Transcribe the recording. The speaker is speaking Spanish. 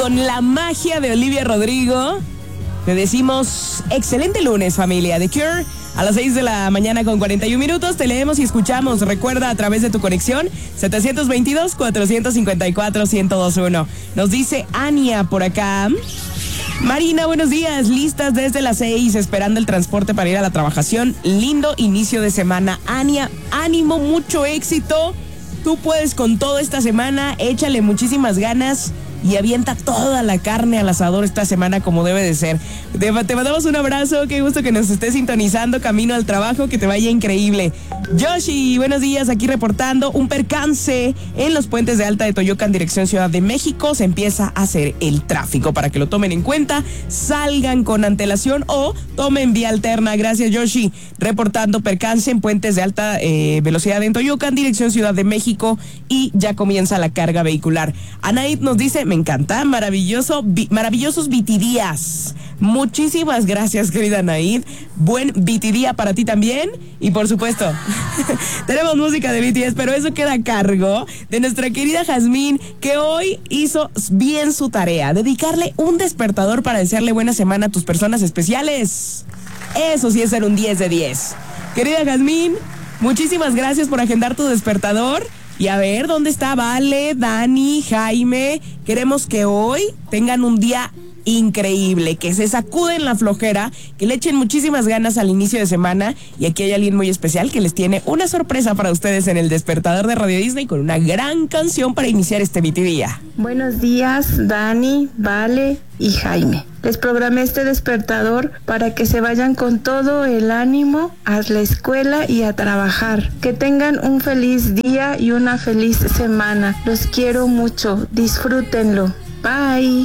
con la magia de Olivia Rodrigo, te decimos excelente lunes, familia. The Cure a las 6 de la mañana con 41 minutos. Te leemos y escuchamos. Recuerda, a través de tu conexión 722-454-1021. Nos dice Ania por acá. Marina, buenos días. Listas desde las 6, esperando el transporte para ir a la trabajación. Lindo inicio de semana. Ania, ánimo, mucho éxito. Tú puedes con todo esta semana. Échale muchísimas ganas y avienta toda la carne al asador esta semana como debe de ser. Te mandamos un abrazo, qué gusto que nos estés sintonizando camino al trabajo, que te vaya increíble. Yoshi, buenos días, aquí reportando un percance en los puentes de Alta de Toyocan, dirección Ciudad de México. Se empieza a hacer el tráfico, para que lo tomen en cuenta, salgan con antelación o tomen vía alterna. Gracias, Yoshi. Reportando percance en puentes de alta velocidad en Toyocan, dirección Ciudad de México, y ya comienza la carga vehicular. Anaid nos dice, me encanta, maravillosos vitidías. Muchísimas gracias, querida Anaid. Buen vitidía para ti también. Y por supuesto, tenemos música de BTS, pero eso queda a cargo de nuestra querida Jazmín, que hoy hizo bien su tarea, dedicarle un despertador para desearle buena semana a tus personas especiales. Eso sí es ser un 10 de 10. Querida Jazmín, muchísimas gracias por agendar tu despertador. Y a ver, ¿dónde está Vale, Dani, Jaime? Queremos que hoy tengan un día increíble, que se sacuden la flojera, que le echen muchísimas ganas al inicio de semana. Y aquí hay alguien muy especial que les tiene una sorpresa para ustedes en el despertador de Radio Disney, con una gran canción para iniciar este día. Buenos días, Dani, Vale y Jaime. Les programé este despertador para que se vayan con todo el ánimo a la escuela y a trabajar. Que tengan un feliz día y una feliz semana. Los quiero mucho. Disfrútenlo. Bye.